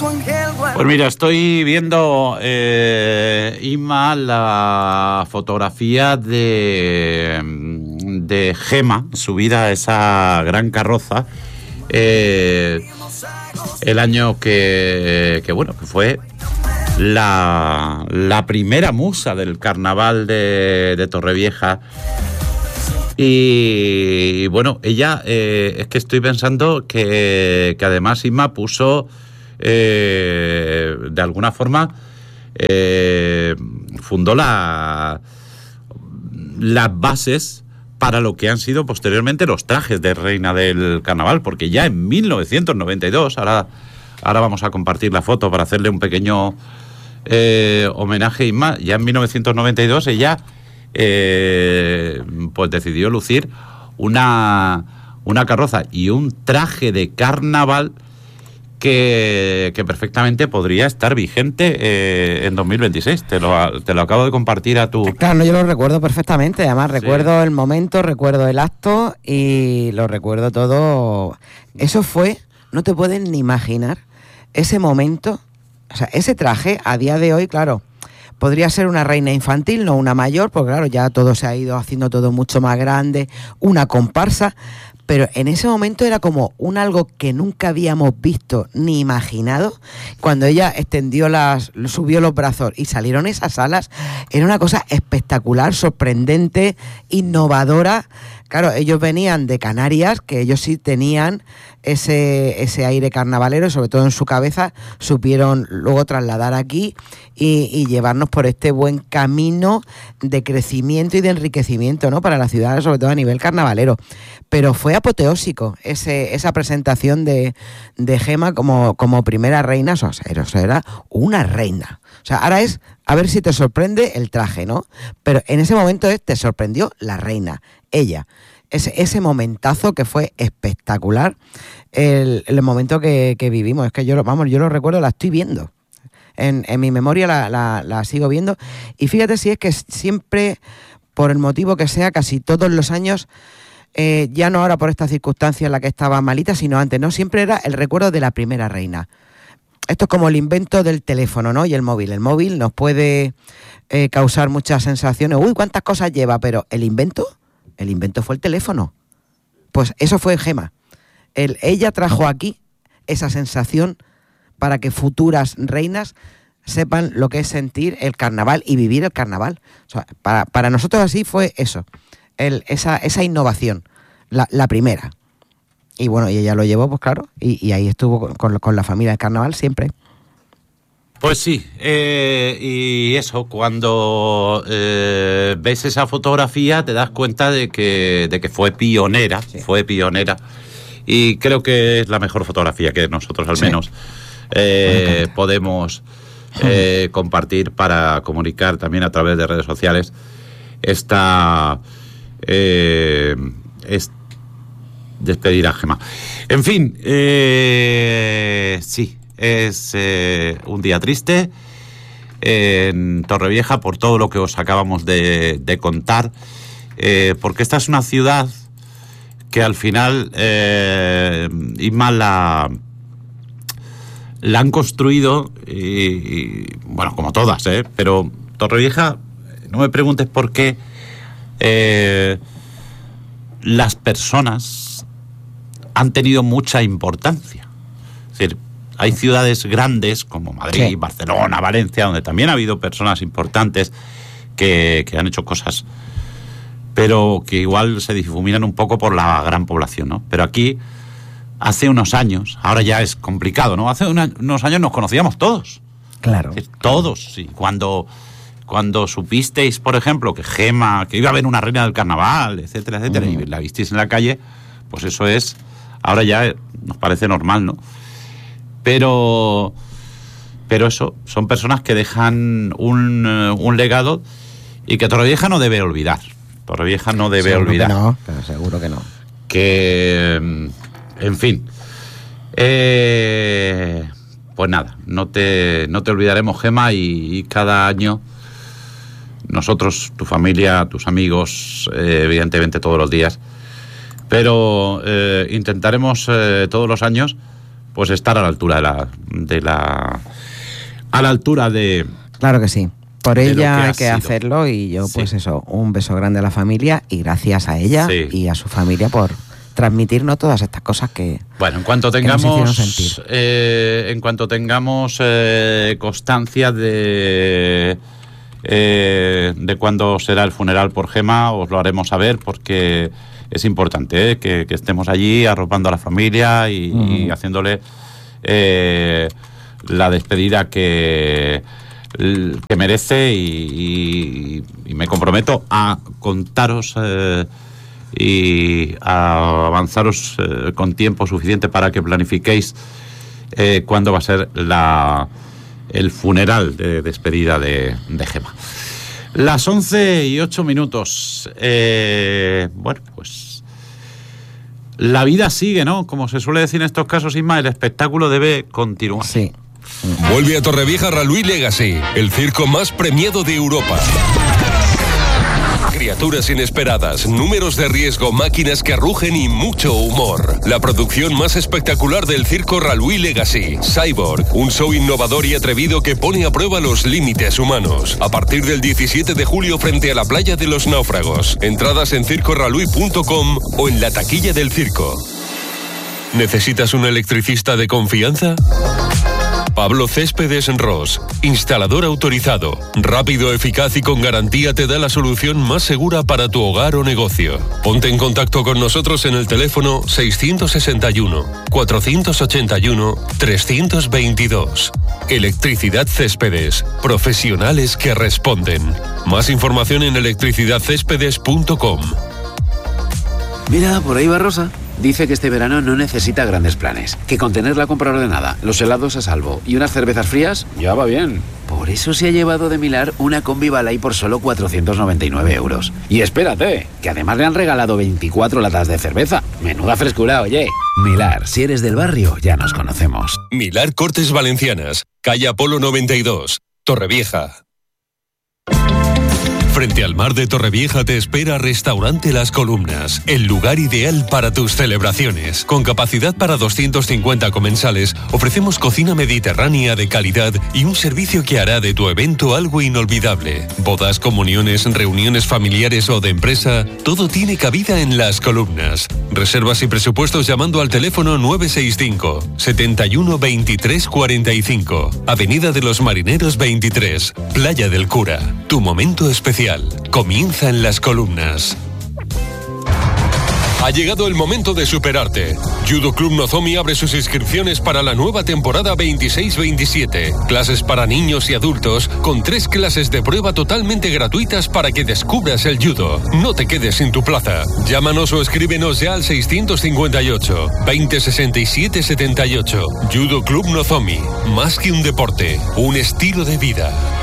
Pues mira, estoy viendo, Inma, la fotografía de Gema, subida a esa gran carroza, el año que fue la primera musa del carnaval de Torrevieja. Y bueno, ella, es que estoy pensando que además Inma puso, de alguna forma, fundó las bases para lo que han sido posteriormente los trajes de reina del carnaval, porque ya en 1992, ahora vamos a compartir la foto para hacerle un pequeño homenaje a Inma, ya en 1992 ella pues decidió lucir una carroza y un traje de carnaval que perfectamente podría estar vigente en 2026. Te lo acabo de compartir a tu... Claro, no, yo lo recuerdo perfectamente. Además, recuerdo el momento, recuerdo el acto y lo recuerdo todo. Eso fue, no te puedes ni imaginar, ese momento. O sea, ese traje, a día de hoy, claro, podría ser una reina infantil, no una mayor, porque claro, ya todo se ha ido haciendo todo mucho más grande, una comparsa. Pero en ese momento era como algo que nunca habíamos visto ni imaginado. Cuando ella subió los brazos y salieron esas alas, era una cosa espectacular, sorprendente, innovadora. Claro, ellos venían de Canarias, que ellos sí tenían ese aire carnavalero, sobre todo en su cabeza, supieron luego trasladar aquí y llevarnos por este buen camino de crecimiento y de enriquecimiento, ¿no?, para la ciudad, sobre todo a nivel carnavalero. Pero fue apoteósico esa presentación de Gema como primera reina. O sea, era una reina. O sea, ahora es a ver si te sorprende el traje, ¿no? Pero en ese momento te sorprendió la reina, ella. Ese momentazo que fue espectacular, el momento que vivimos. Es que yo lo recuerdo, la estoy viendo. En mi memoria la sigo viendo. Y fíjate si es que siempre, por el motivo que sea, casi todos los años, ya no ahora por esta circunstancia en la que estaba malita, sino antes, ¿no? Siempre era el recuerdo de la primera reina. Esto es como el invento del teléfono, ¿no? Y el móvil. El móvil nos puede causar muchas sensaciones. Uy, cuántas cosas lleva, pero el invento fue el teléfono. Pues eso fue Gema. Ella trajo aquí esa sensación para que futuras reinas sepan lo que es sentir el carnaval y vivir el carnaval. O sea, para nosotros así fue eso, esa innovación, la primera. Y bueno, y ella lo llevó, pues claro, y ahí estuvo con la familia del carnaval siempre. Pues sí, y eso, cuando ves esa fotografía te das cuenta de que fue pionera, sí. Fue pionera, y creo que es la mejor fotografía que nosotros al menos podemos compartir para comunicar también a través de redes sociales despedir a Gema. En fin, sí. Es un día triste en Torrevieja por todo lo que os acabamos de contar, porque esta es una ciudad que al final Inma la han construido y bueno, como todas, pero Torrevieja, no me preguntes por qué las personas han tenido mucha importancia. Es decir, hay ciudades grandes como Madrid, sí, Barcelona, Valencia, donde también ha habido personas importantes que han hecho cosas, pero que igual se difuminan un poco por la gran población, ¿no? Pero aquí, hace unos años, ahora ya es complicado, ¿no? Hace unos años nos conocíamos todos. Claro. Es decir, todos, sí. Cuando supisteis, por ejemplo, que Gema, que iba a haber una reina del carnaval, etcétera, etcétera, y la visteis en la calle, pues eso es, ahora ya nos parece normal, ¿no? Pero eso, son personas que dejan un legado y que Torrevieja no debe olvidar. Torrevieja no debe olvidar. Que no, pero seguro que no. Que, en fin, pues nada, no te olvidaremos, Gema, y cada año nosotros, tu familia, tus amigos, evidentemente todos los días, pero intentaremos todos los años pues estar a la altura a la altura de... Claro que sí. Por ella hay que sido. Hacerlo, y yo pues eso, un beso grande a la familia y gracias a ella y a su familia por transmitirnos todas estas cosas que bueno, en cuanto tengamos constancia de cuándo será el funeral por Gema, os lo haremos saber, porque es importante que estemos allí arropando a la familia y haciéndole la despedida que merece, y me comprometo a contaros y a avanzaros con tiempo suficiente para que planifiquéis cuándo va a ser el funeral de despedida de Gema. Las 11:08. Bueno, pues la vida sigue, ¿no? Como se suele decir en estos casos, Isma, el espectáculo debe continuar. Sí. Vuelve a Torrevieja Ralui Legacy, el circo más premiado de Europa. Criaturas inesperadas, números de riesgo, máquinas que rugen y mucho humor. La producción más espectacular del circo Ralui Legacy, Cyborg, un show innovador y atrevido que pone a prueba los límites humanos. A partir del 17 de julio frente a la playa de los náufragos. Entradas en circoralui.com o en la taquilla del circo. ¿Necesitas un electricista de confianza? Pablo Céspedes Ros, instalador autorizado, rápido, eficaz y con garantía, te da la solución más segura para tu hogar o negocio. Ponte en contacto con nosotros en el teléfono 661-481-322. Electricidad Céspedes, profesionales que responden. Más información en electricidadcéspedes.com. Mira, por ahí va Rosa. Dice que este verano no necesita grandes planes, que con tener la compra ordenada, los helados a salvo y unas cervezas frías, ya va bien. Por eso se ha llevado de Milar una combi Balay por solo 499 euros. Y espérate, que además le han regalado 24 latas de cerveza. Menuda frescura, oye. Milar, si eres del barrio, ya nos conocemos. Milar Cortes Valencianas, calle Apolo 92, Torrevieja. Frente al mar de Torrevieja te espera Restaurante Las Columnas, el lugar ideal para tus celebraciones. Con capacidad para 250 comensales, ofrecemos cocina mediterránea de calidad y un servicio que hará de tu evento algo inolvidable. Bodas, comuniones, reuniones familiares o de empresa, todo tiene cabida en Las Columnas. Reservas y presupuestos llamando al teléfono 965 71 23 45, Avenida de los Marineros 23, Playa del Cura. Tu momento especial comienza en Las Columnas. Ha llegado el momento de superarte. Judo Club Nozomi abre sus inscripciones para la nueva temporada 26-27. Clases para niños y adultos con 3 clases de prueba totalmente gratuitas para que descubras el judo. No te quedes sin tu plaza. Llámanos o escríbenos ya al 658 20 67 78. Judo Club Nozomi. Más que un deporte, un estilo de vida.